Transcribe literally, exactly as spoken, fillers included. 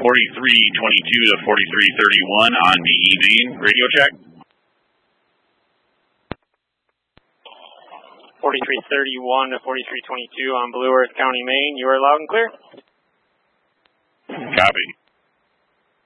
forty-three twenty-two to forty-three thirty-one on B E Main. Radio check. forty-three thirty-one to forty-three twenty-two on Blue Earth County, Maine. You are loud and clear. Copy.